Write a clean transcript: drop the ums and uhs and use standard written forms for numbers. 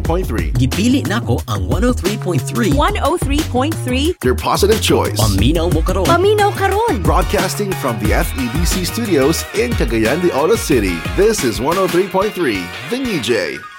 103.3. Gipili nako ang 103.3. 103.3. Your positive choice. Paminaw mo karon. Paminaw karon. Broadcasting from the FEBC studios in Cagayan de Oro City. This is 103.3, The New J.